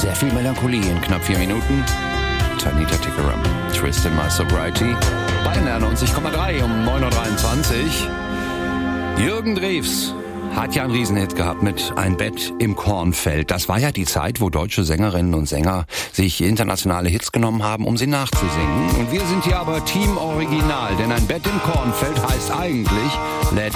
Sehr viel Melancholie in knapp 4 Minuten. Tanita Tikaram, Twist in My Sobriety. Bayern 90,3 um 9.23 Uhr. Jürgen Drews hat ja einen Riesenhit gehabt mit Ein Bett im Kornfeld. Das war ja die Zeit, wo deutsche Sängerinnen und Sänger sich internationale Hits genommen haben, um sie nachzusingen. Und wir sind hier aber Team Original, denn Ein Bett im Kornfeld heißt eigentlich Let